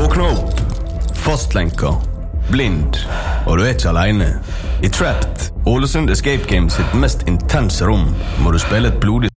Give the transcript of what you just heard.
våkner opp, fastlenker, blind, og du ikke alene. I Trapped, Ålesund Escape Game sitt mest intense rom, må du spille et blodig